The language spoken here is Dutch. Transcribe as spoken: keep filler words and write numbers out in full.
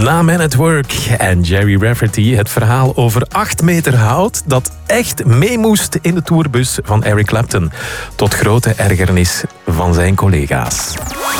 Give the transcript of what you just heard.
Na Man at Work en Jerry Rafferty het verhaal over acht meter hout dat echt mee moest in de tourbus van Eric Clapton. Tot grote ergernis van zijn collega's.